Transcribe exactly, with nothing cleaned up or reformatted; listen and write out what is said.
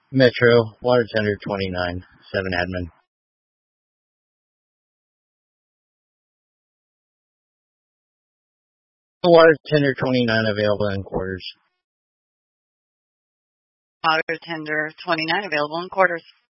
Metro, water tender twenty-nine, seven admin. Water tender twenty-nine available in quarters. Water tender twenty-nine available in quarters.